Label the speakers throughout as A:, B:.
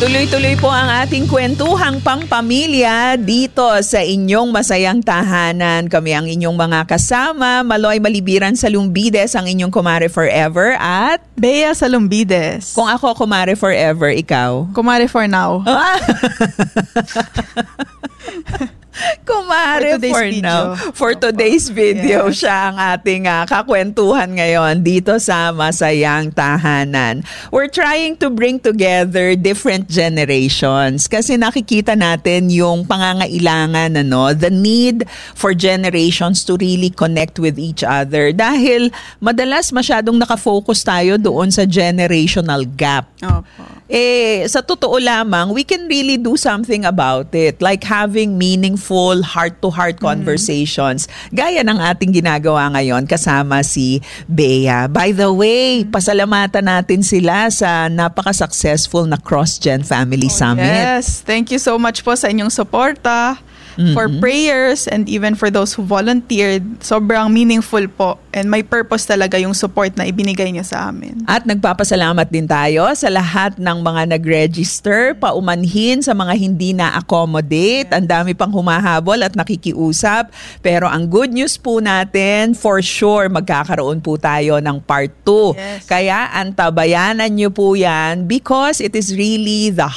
A: Tuloy-tuloy po ang ating kwentuhang pangpamilya dito sa inyong masayang tahanan. Kami ang inyong mga kasama, Maloy Malibiran Salumbides, ang inyong Kumare Forever, at
B: Bea Salumbides.
A: kung ako Kumare Forever, ikaw?
B: Kumare for now.
A: Kumare for now. For today's video, yes. Siya ang ating kakwentuhan ngayon dito sa Masayang Tahanan. We're trying to bring together different generations kasi nakikita natin yung pangangailangan, the need for generations to really connect with each other dahil madalas masyadong nakafocus tayo doon sa generational gap.
B: Opo.
A: Sa totoo lamang, we can really do something about it. Like having meaningful heart-to-heart conversations. Gaya ng ating ginagawa ngayon kasama si Bea. By the way, pasalamatan natin sila sa napaka-successful na Cross-Gen Family Summit.
B: Yes, thank you so much po sa inyong suporta. For prayers and even for those who volunteered. Sobrang meaningful po and may purpose talaga yung support na ibinigay niyo sa amin.
A: At nagpapasalamat din tayo sa lahat ng mga nag-register, paumanhin sa mga hindi na-accommodate. Yes. Ang dami pang humahabol at nakikiusap. Pero ang good news po natin, for sure magkakaroon po tayo ng part 2.
B: Yes.
A: Kaya antabayanan niyo po yan because it is really the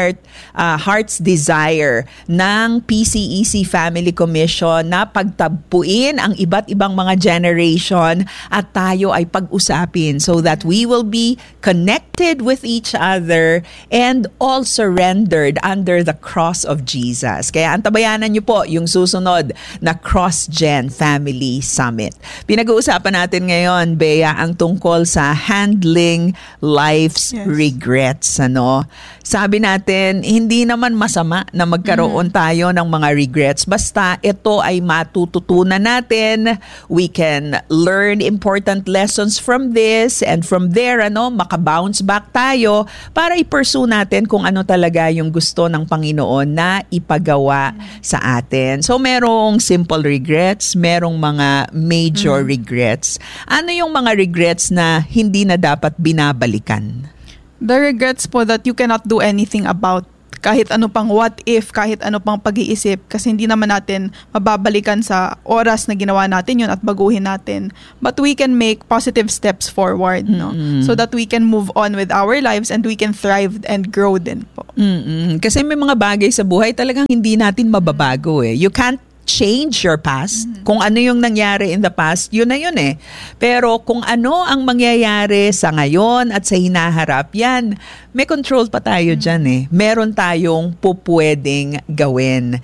A: heart's desire ng PCEC Family Commission na pagtagpuin ang iba't ibang mga generation at tayo ay pag-usapin so that we will be connected with each other and all surrendered under the cross of Jesus. Kaya antabayanan niyo po yung susunod na Cross-Gen Family Summit. Pinag-uusapan natin ngayon, Bea, ang tungkol sa handling life's regrets. Sabi natin, hindi naman masama na magkaroon tayo ng mga regrets. Basta ito ay matututunan natin. We can learn important lessons from this and from there, makabounce back tayo para i-pursue natin kung ano talaga yung gusto ng Panginoon na ipagawa sa atin. So, merong simple regrets, merong mga major regrets. Ano yung mga regrets na hindi na dapat binabalikan?
B: The regrets po that you cannot do anything about. Kahit ano pang what if, kahit ano pang pag-iisip, kasi hindi naman natin mababalikan sa oras na ginawa natin yun at baguhin natin. But we can make positive steps forward, so that we can move on with our lives and we can thrive and grow din po.
A: Kasi may mga bagay sa buhay talagang hindi natin mababago. You can't change your past. Kung ano yung nangyari in the past, yun na yun . Pero kung ano ang mangyayari sa ngayon at sa hinaharap, yan, may control pa tayo dyan . Meron tayong pupwedeng gawin.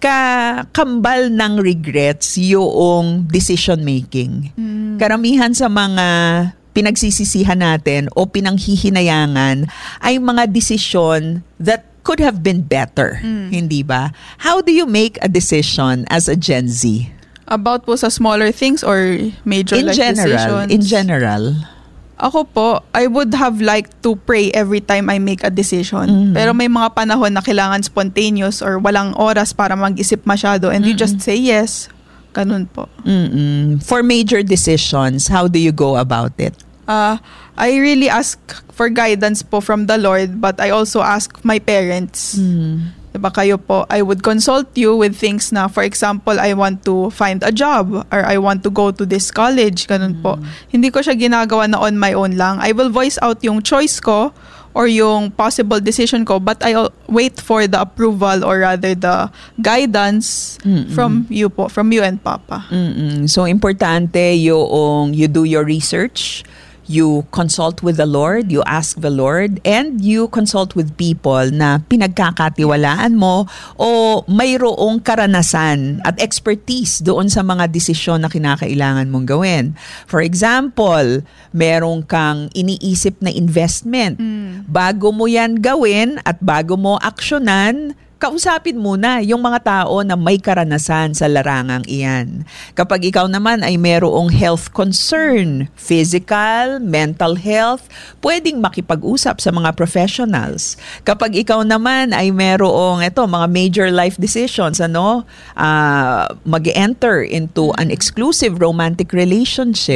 A: Kambal ng regrets yung decision making. Karamihan sa mga pinagsisisihan natin o pinanghihinayangan ay mga desisyon that could have been better, hindi ba? How do you make a decision as a Gen Z?
B: About po sa smaller things or major life decisions?
A: In general.
B: Ako po, I would have liked to pray every time I make a decision. Pero may mga panahon na kailangan spontaneous or walang oras para mag-isip masyado and you just say yes. Ganun po.
A: For major decisions, how do you go about it?
B: I really ask for guidance po from the Lord, but I also ask my parents. Diba kayo po, I would consult you with things na, for example, I want to find a job or I want to go to this college, ganun po. Hindi ko siya ginagawa na on my own lang. I will voice out yung choice ko or yung possible decision ko, but I'll wait for the approval or rather the guidance from you po, from you and Papa.
A: So, importante yung you do your research, you consult with the Lord, you ask the Lord, and you consult with people na pinagkakatiwalaan mo o mayroong karanasan at expertise doon sa mga desisyon na kinakailangan mong gawin. For example, meron kang iniisip na investment. Bago mo yan gawin at bago mo aksyonan, kausapin muna yung mga tao na may karanasan sa larangang iyan. Kapag ikaw naman ay merong health concern, physical, mental health, pwedeng makipag-usap sa mga professionals. Kapag ikaw naman ay merong mga major life decisions, mag-enter into an exclusive romantic relationship,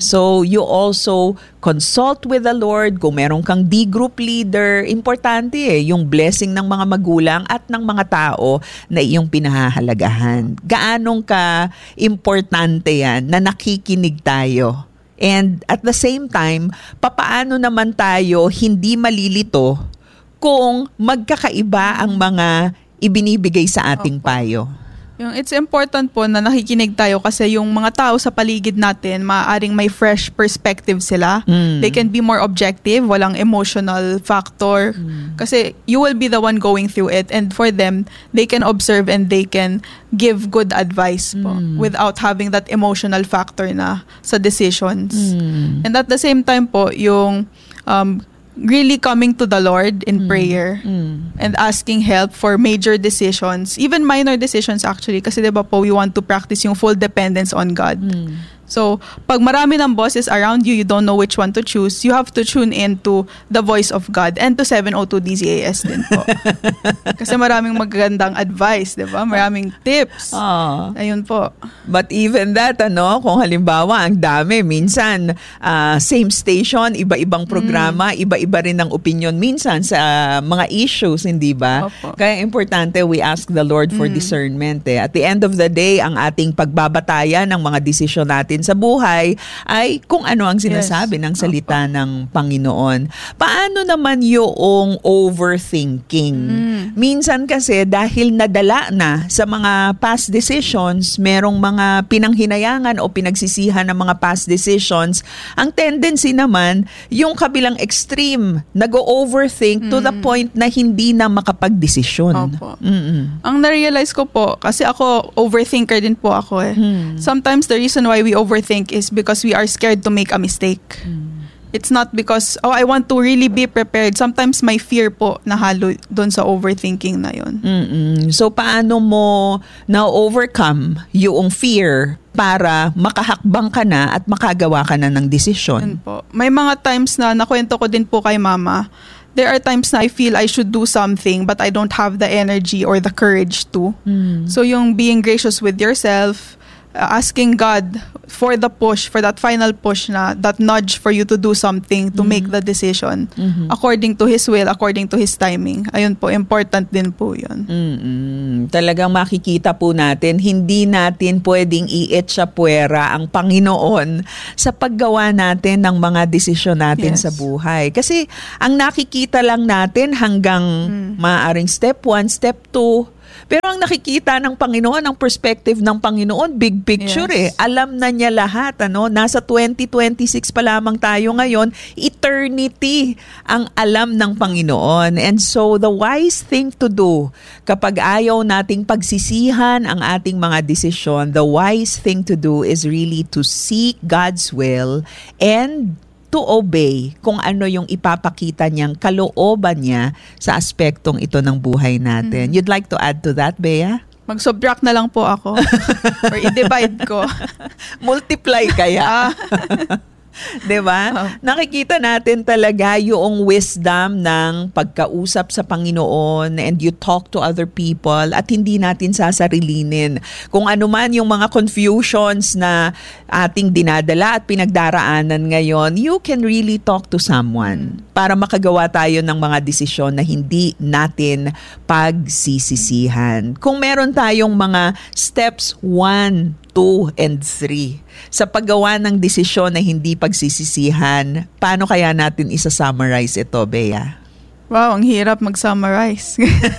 A: So you also consult with the Lord. Kung meron kang D-group leader, importante yung blessing ng mga magulang at ng mga tao na iyong pinahahalagahan. Gaanong ka importante yan na nakikinig tayo? And at the same time, papaano naman tayo hindi malilito kung magkakaiba ang mga ibinibigay sa ating payo?
B: It's important po na nakikinig tayo kasi yung mga tao sa paligid natin, maaaring may fresh perspective sila. They can be more objective, walang emotional factor. Kasi you will be the one going through it, and for them, they can observe and they can give good advice po without having that emotional factor na sa decisions. And at the same time po, yung really coming to the Lord in prayer and asking help for major decisions, even minor decisions actually, kasi diba po, we want to practice yung full dependence on God. So, pag marami ng bosses around you, you don't know which one to choose, you have to tune in to the voice of God and to 702 DZAS din po. Kasi maraming magagandang advice, diba? Maraming tips. Ayun po.
A: But even that, kung halimbawa, ang dami, minsan, same station, iba-ibang programa, iba-iba rin ang opinion minsan sa mga issues, hindi ba?
B: Opo.
A: Kaya importante, we ask the Lord for discernment. At the end of the day, ang ating pagbabatayan ng mga desisyon natin sa buhay ay kung ano ang sinasabi ng salita ng Panginoon. Paano naman yung overthinking? Minsan kasi dahil nadala na sa mga past decisions, merong mga pinanghinayangan o pinagsisihan ng mga past decisions, ang tendency naman yung kabilang extreme, nag-overthink to the point na hindi na makapagdesisyon.
B: Opo. Ang na-realize ko po, kasi ako, overthinker din po ako Sometimes the reason why we overthink is because we are scared to make a mistake. It's not because, I want to really be prepared. Sometimes may fear po nahalo doon sa overthinking na yun.
A: So, paano mo na-overcome yung fear para makahakbang ka na at makagawa ka na ng desisyon?
B: Yun po. May mga times na nakwento ko din po kay Mama, there are times na I feel I should do something but I don't have the energy or the courage to. So, yung being gracious with yourself, asking God for the push, for that final push na, that nudge for you to do something, to make the decision according to His will, according to His timing. Ayun po, important din po yun.
A: Talagang makikita po natin, hindi natin pwedeng i-etsapuera ang Panginoon sa paggawa natin ng mga desisyon natin sa buhay. Kasi ang nakikita lang natin hanggang maaaring step 1, step 2, pero ang nakikita ng Panginoon, ang perspective ng Panginoon, big picture Alam na niya lahat. Nasa 2026 pa lamang tayo ngayon, eternity ang alam ng Panginoon. And so the wise thing to do kapag ayaw nating pagsisihan ang ating mga desisyon, the wise thing to do is really to seek God's will and to obey kung ano yung ipapakita niyang kalooban niya sa aspektong ito ng buhay natin. You'd like to add to that, Bea?
B: Mag-subtract na lang po ako. Or i-divide ko.
A: Multiply kaya. Diba? Nakikita natin talaga yung wisdom ng pagkausap sa Panginoon, and you talk to other people at hindi natin sasarilinin. Kung ano man yung mga confusions na ating dinadala at pinagdaraanan ngayon, you can really talk to someone para makagawa tayo ng mga desisyon na hindi natin pagsisisihan. Kung meron tayong mga steps 1, 2, and 3 sa paggawa ng desisyon na hindi pagsisisihan, paano kaya natin isa-summarize ito, Bea?
B: Wow, ang hirap mag-summarize.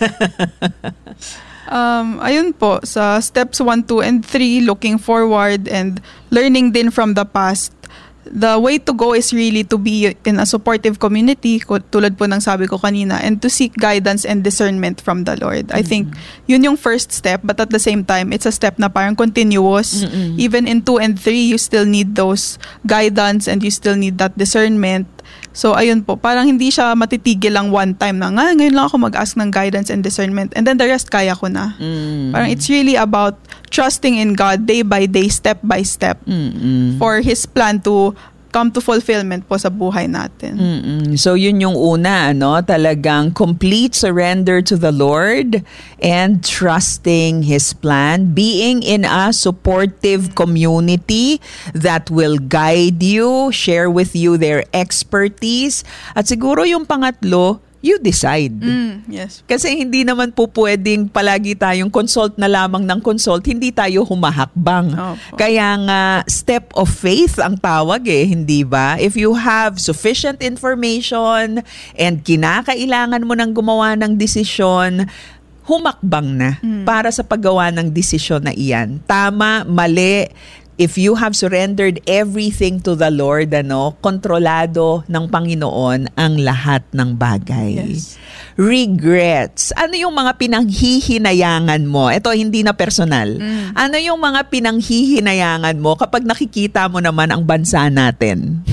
B: Ayun po, sa steps 1, 2, and 3, looking forward and learning din from the past, the way to go is really to be in a supportive community, tulad po ng sabi ko kanina, and to seek guidance and discernment from the Lord. I think yun yung first step, but at the same time, it's a step na parang continuous. Even in 2 and 3, you still need those guidance and you still need that discernment. So, ayun po, parang hindi siya matitigil lang one time na, ngayon lang ako mag-ask ng guidance and discernment, and then the rest kaya ko na. Parang it's really about trusting in God day by day, step by step, for His plan to come to fulfillment po sa buhay natin.
A: So yun yung una, talagang complete surrender to the Lord and trusting His plan, being in a supportive community that will guide you, share with you their expertise, at siguro yung pangatlo, you decide.
B: Yes.
A: Kasi hindi naman po pwedeng palagi tayong consult na lamang ng consult, hindi tayo humahakbang.
B: Opo.
A: Kaya nga, step of faith ang tawag hindi ba? If you have sufficient information and kinakailangan mo nang gumawa ng desisyon, humakbang na para sa paggawa ng desisyon na iyan. Tama, mali, if you have surrendered everything to the Lord, kontrolado ng Panginoon ang lahat ng bagay.
B: Yes.
A: Regrets. Ano yung mga pinanghihinayangan mo? Ito, hindi na personal. Ano yung mga pinanghihinayangan mo kapag nakikita mo naman ang bansa natin?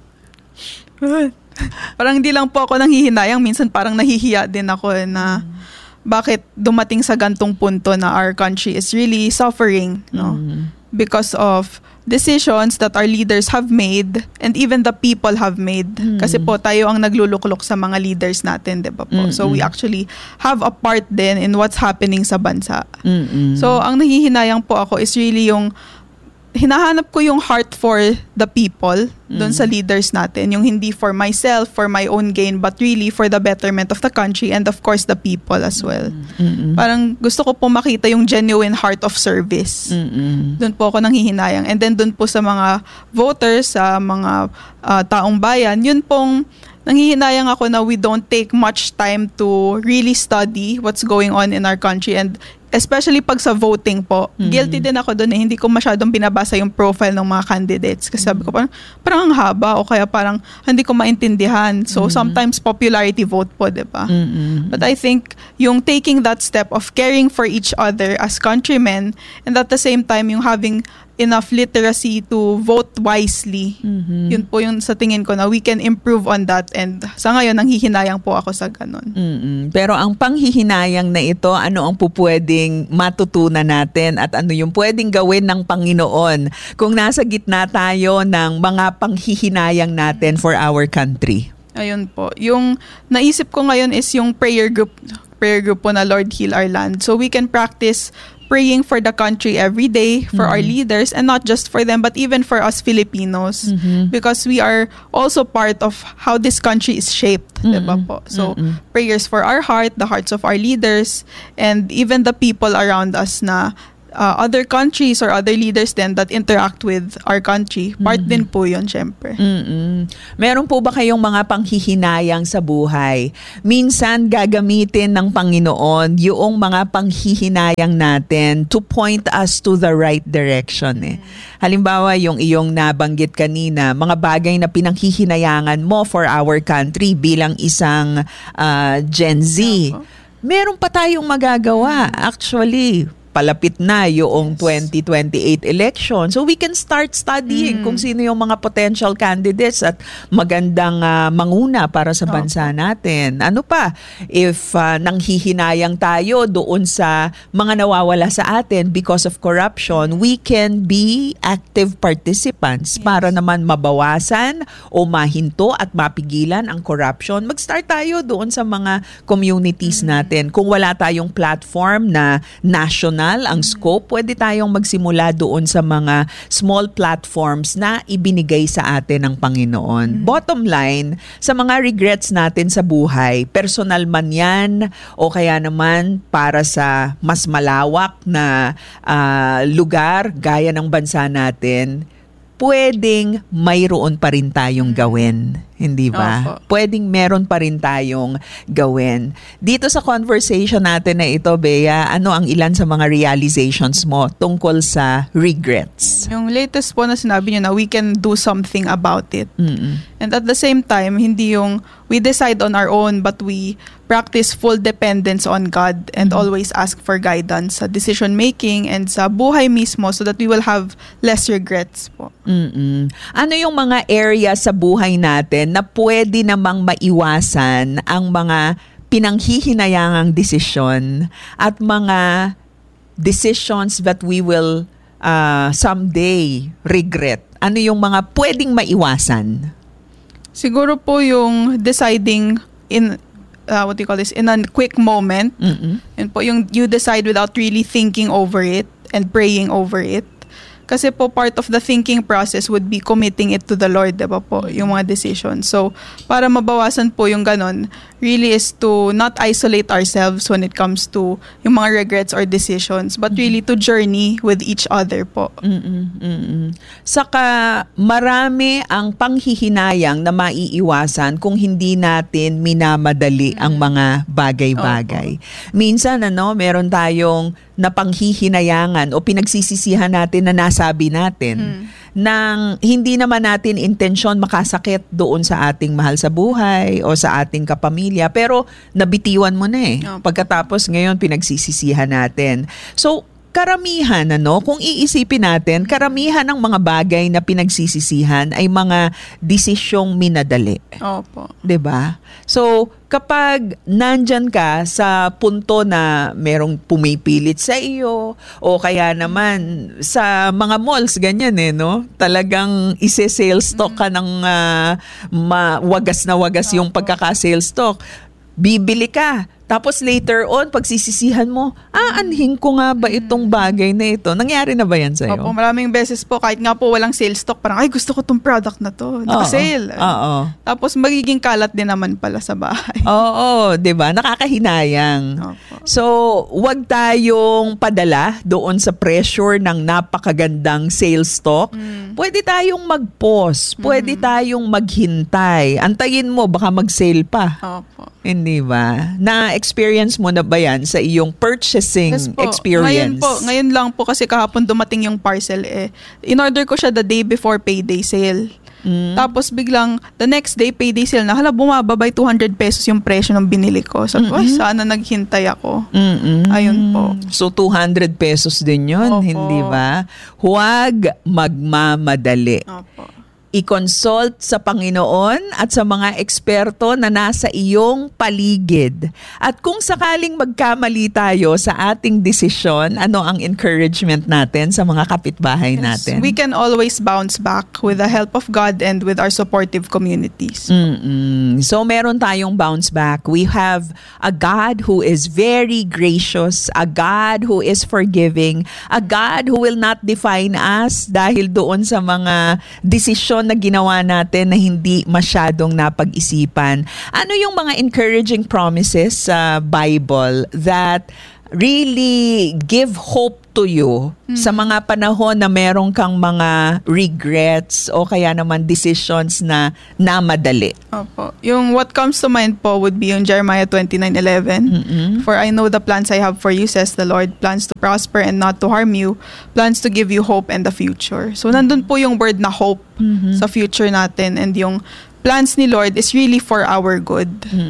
B: Parang hindi lang po ako nanghihinayang. Minsan parang nahihiya din ako na bakit dumating sa gantong punto na our country is really suffering, because of decisions that our leaders have made and even the people have made. Kasi po tayo ang nagluluklok sa mga leaders natin, di ba po? So we actually have a part din in what's happening sa bansa. So ang nahihinayang po ako is really yung hinahanap ko yung heart for the people doon sa leaders natin. Yung hindi for myself, for my own gain, but really for the betterment of the country and of course the people as well. Parang gusto ko po makita yung genuine heart of service. Doon po ako nanghihinayang. And then doon po sa mga voters, sa mga taong bayan, yun pong nanghihinayang ako na we don't take much time to really study what's going on in our country, and especially pag sa voting po. Guilty din ako doon hindi ko masyadong binabasa yung profile ng mga candidates. Kasi sabi ko parang ang haba o kaya parang hindi ko maintindihan. So sometimes popularity vote po, di ba? But I think yung taking that step of caring for each other as countrymen, and at the same time yung having enough literacy to vote wisely. Yun po yung sa tingin ko na we can improve on that, and sa ngayon nanghihinayang po ako sa ganun.
A: Pero ang panghihinayang na ito, ano ang pupwedeng matutunan natin at ano yung pwedeng gawin ng Panginoon kung nasa gitna tayo ng mga panghihinayang natin for our country?
B: Ayun po. Yung naisip ko ngayon is yung prayer group po na Lord Heal Our Land. So we can practice praying for the country every day, for our leaders, and not just for them, but even for us Filipinos. Because we are also part of how this country is shaped. Diba po? So, prayers for our heart, the hearts of our leaders, and even the people around us na other countries or other leaders then that interact with our country. Part din po yun, syempre.
A: Meron po ba kayong mga panghihinayang sa buhay? Minsan gagamitin ng Panginoon yung mga panghihinayang natin to point us to the right direction. Halimbawa, yung iyong nabanggit kanina, mga bagay na pinanghihinayangan mo for our country bilang isang Gen Z. Meron pa tayong magagawa. Actually, palapit na yung 2028 election. So we can start studying kung sino yung mga potential candidates at magandang manguna para sa bansa natin. Ano pa? If nanghihinayang tayo doon sa mga nawawala sa atin because of corruption, we can be active participants para naman mabawasan o mahinto at mapigilan ang corruption. Mag-start tayo doon sa mga communities natin. Kung wala tayong platform na national ang scope, pwede tayong magsimula doon sa mga small platforms na ibinigay sa atin ng Panginoon. Bottom line, sa mga regrets natin sa buhay, personal man yan o kaya naman para sa mas malawak na lugar gaya ng bansa natin, pwedeng mayroon pa rin tayong gawin. Hindi ba? Pwedeng meron pa rin tayong gawin. Dito sa conversation natin na ito, Bea, ano ang ilan sa mga realizations mo tungkol sa regrets?
B: Yung latest po na sinabi niyo na we can do something about it. And at the same time, hindi yung we decide on our own but we practice full dependence on God and always ask for guidance sa decision making and sa buhay mismo so that we will have less regrets po.
A: Ano yung mga area sa buhay natin na pwede namang maiwasan ang mga pinanghihinayangang desisyon at mga decisions that we will someday regret? Ano yung mga pwedeng maiwasan?
B: Siguro po yung deciding in what do you call this, in a quick moment. Yun po, yung you decide without really thinking over it and praying over it. Kasi po part of the thinking process would be committing it to the Lord, diba po, yung mga decisions. So, para mabawasan po yung ganon, really is to not isolate ourselves when it comes to yung mga regrets or decisions, but really to journey with each other po.
A: Saka marami ang panghihinayang na maiiwasan kung hindi natin minamadali ang mga bagay-bagay. Minsan, meron tayong napanghihinayangan o pinagsisisihan natin na nasabi natin nang hindi naman natin intensyon makasakit doon sa ating mahal sa buhay o sa ating kapamilya, pero nabitiwan mo na eh. Pagkatapos ngayon pinagsisisihan natin. So karamihan, kung iisipin natin, karamihan ng mga bagay na pinagsisisihan ay mga desisyong minadali.
B: Opo.
A: 'Di ba? So, kapag nandyan ka sa punto na merong pumipilit sa iyo o kaya naman sa mga malls, ganyan talagang ise-sales stock ka ng wagas na wagas yung pagkaka-sales stock. Bibili ka. Tapos later on, pagsisisihan mo, anhin ko nga ba itong bagay na ito? Nangyari na ba yan sa'yo?
B: Opo, maraming beses po, kahit nga po walang sales stock, parang, ay, gusto ko tong product na to. Naka-sale.
A: Oo.
B: Tapos magiging kalat din naman pala sa bahay.
A: Oo, 'di ba? Nakakahinayang.
B: Opo.
A: So, wag tayong padala doon sa pressure ng napakagandang sales stock. Pwede tayong mag-pause. Pwede tayong maghintay. Antayin mo, baka mag-sale pa.
B: Opo.
A: Hindi ba? Na-experience mo na ba yan sa iyong purchasing
B: Yes po.
A: experience?
B: Ngayon lang po kasi kahapon dumating yung parcel in-order ko siya the day before payday sale. Tapos biglang the next day payday sale na, bumaba by 200 pesos yung presyo ng binili ko. So, sana naghintay ako. Ayun po.
A: So 200 pesos din yun,
B: Opo.
A: hindi ba? Huwag magmamadali.
B: Opo.
A: I-consult sa Panginoon at sa mga eksperto na nasa iyong paligid. At kung sakaling magkamali tayo sa ating desisyon, ano ang encouragement natin sa mga kapitbahay natin?
B: We can always bounce back with the help of God and with our supportive communities.
A: So meron tayong bounce back. We have a God who is very gracious, a God who is forgiving, a God who will not define us dahil doon sa mga desisyon na ginawa natin na hindi masyadong napag-isipan. Ano yung mga encouraging promises sa Bible that really give hope to you sa mga panahon na meron kang mga regrets o kaya naman decisions na namadali?
B: Opo. Yung what comes to mind po would be yung Jeremiah 29:11. For I know the plans I have for you, says the Lord, plans to prosper and not to harm you, plans to give you hope and the future. So nandun po yung word na hope sa future natin, and yung plans ni Lord is really for our good.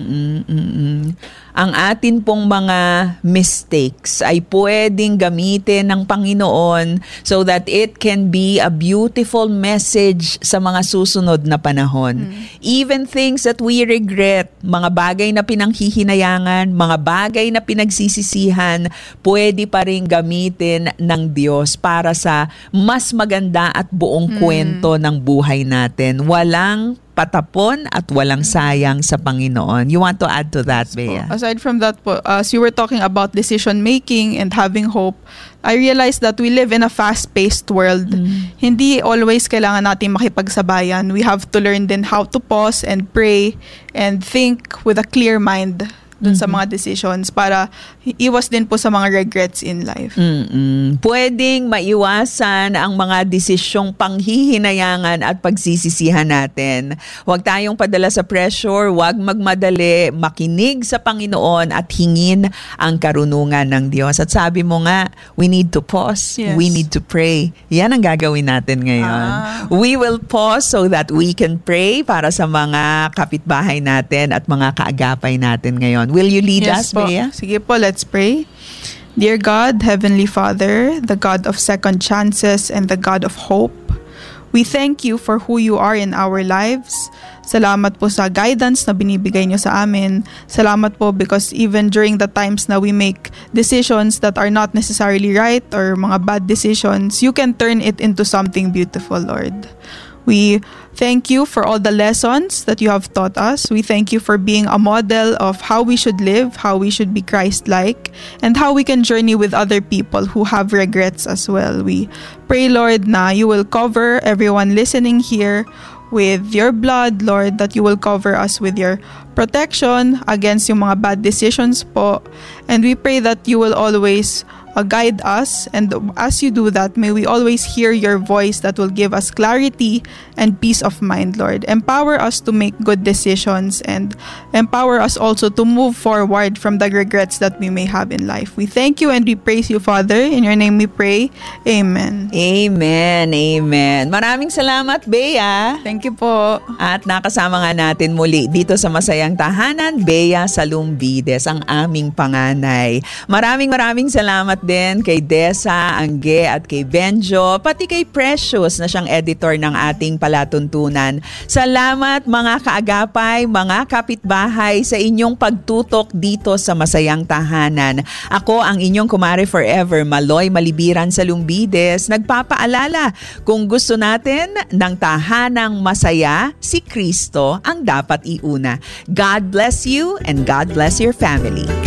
B: Ang
A: atin pong mga mistakes ay pwedeng gamitin ng Panginoon so that it can be a beautiful message sa mga susunod na panahon. Even things that we regret, mga bagay na pinanghihinayangan, mga bagay na pinagsisisihan, pwede pa rin gamitin ng Diyos para sa mas maganda at buong kwento ng buhay natin. Walang patapon at walang sayang sa Panginoon. You want to add to that, Bea?
B: Aside from that po, as you were talking about decision making and having hope, I realized that we live in a fast-paced world. Hindi always kailangan natin makipagsabayan. We have to learn then how to pause and pray and think with a clear mind dun sa mga decisions para iwas din po sa mga regrets in life.
A: Pwedeng maiwasan ang mga desisyong panghihinayangan at pagsisisihan natin. Huwag tayong padala sa pressure, huwag magmadali, makinig sa Panginoon at hingin ang karunungan ng Diyos. At sabi mo nga, we need to pause, we need to pray. Yan ang gagawin natin ngayon. We will pause so that we can pray para sa mga kapitbahay natin at mga kaagapay natin ngayon. Will you lead us, Bea?
B: Sige po, let's pray. Dear God, Heavenly Father, the God of second chances and the God of hope, We thank you for who you are in our lives. Salamat po sa guidance na binibigay nyo sa amin. Salamat po because even during the times na we make decisions that are not necessarily right or mga bad decisions, you can turn it into something beautiful, Lord. We thank you for all the lessons that you have taught us. We thank you for being a model of how we should live, how we should be Christ-like, and how we can journey with other people who have regrets as well. We pray, Lord, na you will cover everyone listening here with your blood, Lord, that you will cover us with your protection against yung mga bad decisions po. And we pray that you will always guide us, and as you do that, may we always hear your voice that will give us clarity and peace of mind, Lord. Empower us to make good decisions and empower us also to move forward from the regrets that we may have in life. We thank you and we praise you, Father. In your name we pray. Amen.
A: Amen. Amen. Maraming salamat, Bea.
B: Thank you po.
A: At nakasama nga natin muli dito sa Masayang Tahanan, Bea Salumbides, ang aming panganay. Maraming salamat din kay Desa, Angge at kay Benjo, pati kay Precious na siyang editor ng ating palatuntunan. Salamat mga kaagapay, mga kapitbahay sa inyong pagtutok dito sa Masayang Tahanan. Ako ang inyong kumare forever, Maloy Malibiran Salumbides, nagpapaalala kung gusto natin ng tahanang masaya, si Kristo ang dapat iuna. God bless you and God bless your family.